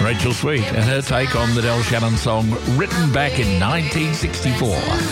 Rachel Sweet and her take on the Del Shannon song written back in 1964,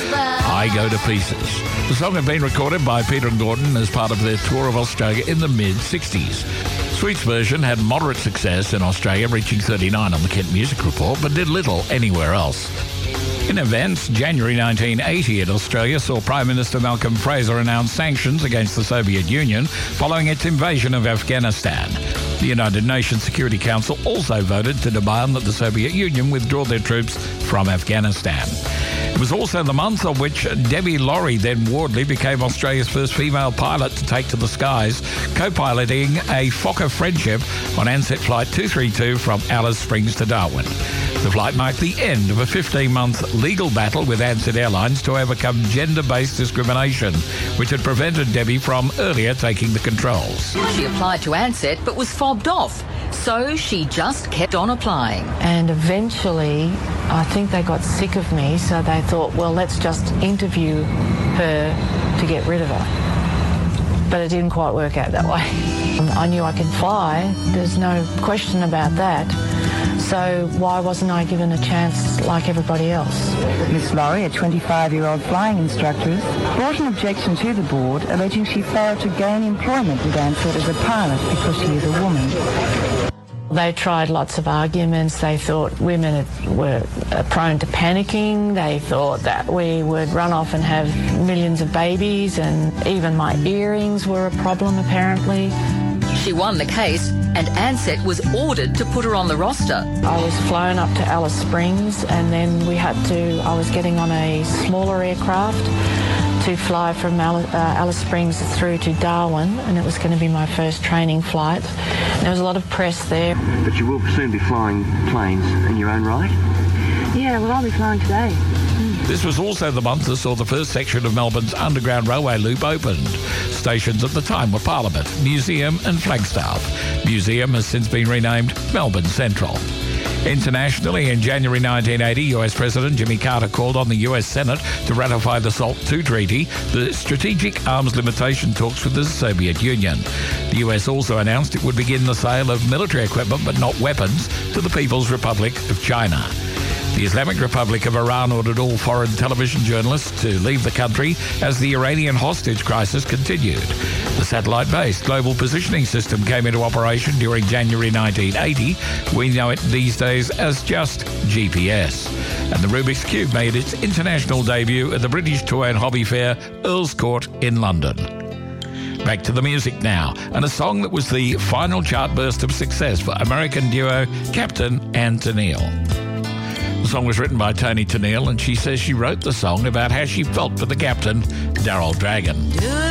I Go to Pieces. The song had been recorded by Peter and Gordon as part of their tour of Australia in the mid-60s. Sweet's version had moderate success in Australia, reaching 39 on the Kent Music Report, but did little anywhere else. In events, January 1980 in Australia saw Prime Minister Malcolm Fraser announce sanctions against the Soviet Union following its invasion of Afghanistan. The United Nations Security Council also voted to demand that the Soviet Union withdraw their troops from Afghanistan. It was also the month on which Debbie Laurie, then Wardley, became Australia's first female pilot to take to the skies, co-piloting a Fokker Friendship on Ansett Flight 232 from Alice Springs to Darwin. The flight marked the end of a 15-month legal battle with Ansett Airlines to overcome gender-based discrimination, which had prevented Debbie from earlier taking the controls. She applied to Ansett but was fobbed off, so she just kept on applying. And eventually, I think they got sick of me, so they thought, well, let's just interview her to get rid of her. But it didn't quite work out that way. I knew I could fly, there's no question about that. So why wasn't I given a chance like everybody else? Miss Laurie, a 25-year-old flying instructor, brought an objection to the board alleging she failed to gain employment with Ansett as a pilot because she is a woman. They tried lots of arguments. They thought women were prone to panicking. They thought that we would run off and have millions of babies, and even my earrings were a problem apparently. She won the case, and Ansett was ordered to put her on the roster. I was flown up to Alice Springs, and then I was getting on a smaller aircraft to fly from Alice Springs through to Darwin, and it was going to be my first training flight. And there was a lot of press there. But you will soon be flying planes in your own right? Yeah, well, I'll be flying today. This was also the month that saw the first section of Melbourne's Underground Railway Loop opened. Stations at the time were Parliament, Museum and Flagstaff. Museum has since been renamed Melbourne Central. Internationally, in January 1980, US President Jimmy Carter called on the US Senate to ratify the SALT II Treaty, the strategic arms limitation talks with the Soviet Union. The US also announced it would begin the sale of military equipment, but not weapons, to the People's Republic of China. The Islamic Republic of Iran ordered all foreign television journalists to leave the country as the Iranian hostage crisis continued. The satellite-based Global Positioning System came into operation during January 1980. We know it these days as just GPS. And the Rubik's Cube made its international debut at the British Toy and Hobby Fair, Earls Court in London. Back to the music now, and a song that was the final chart burst of success for American duo Captain and Tennille. The song was written by Toni Tennille, and she says she wrote the song about how she felt for the captain, Daryl Dragon.